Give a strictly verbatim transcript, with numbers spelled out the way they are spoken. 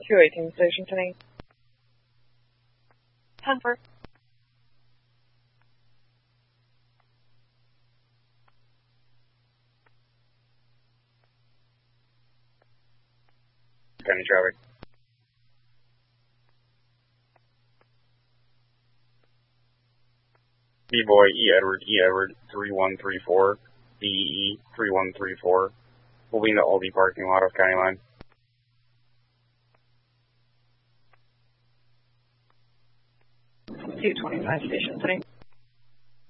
two eighteen Station ten. ten four. County traffic. B-Boy, E. Edward, E. Edward, three one three four, B E E, three one three four. We'll be in the Aldi parking lot of County Line. two twenty-five Station three.